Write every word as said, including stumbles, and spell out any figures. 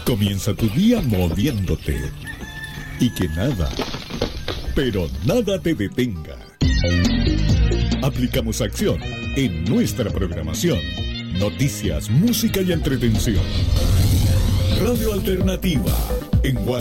Comienza tu día moviéndote. Y que nada, pero nada te detenga. Aplicamos acción en nuestra programación. Noticias, música y entretención. Radio Alternativa en WhatsApp.